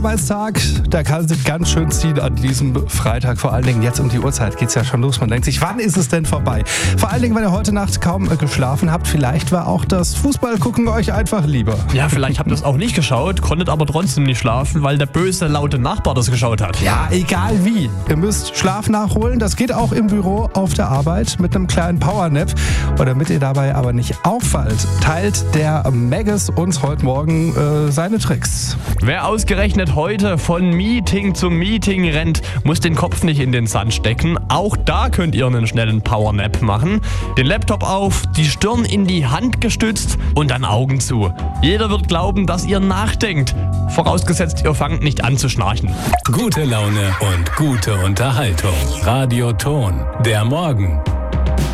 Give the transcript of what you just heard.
Arbeitstag, der kann sich ganz schön ziehen an diesem Freitag. Vor allen Dingen jetzt um die Uhrzeit geht's ja schon los. Man denkt sich, wann ist es denn vorbei? Vor allen Dingen, wenn ihr heute Nacht kaum geschlafen habt. Vielleicht war auch das Fußballgucken euch einfach lieber. Ja, vielleicht habt ihr es auch nicht geschaut, konntet aber trotzdem nicht schlafen, weil der böse, laute Nachbar das geschaut hat. Ja, egal wie. Ihr müsst Schlaf nachholen. Das geht auch im Büro, auf der Arbeit mit einem kleinen Powernap. Und damit ihr dabei aber nicht auffallt, teilt der Maggis uns heute Morgen seine Tricks. Wer ausgerechnet heute von Meeting zu Meeting rennt, muss den Kopf nicht in den Sand stecken. Auch da könnt ihr einen schnellen Powernap machen. Den Laptop auf, die Stirn in die Hand gestützt und dann Augen zu. Jeder wird glauben, dass ihr nachdenkt. Vorausgesetzt, ihr fangt nicht an zu schnarchen. Gute Laune und gute Unterhaltung. Radio Ton, der Morgen.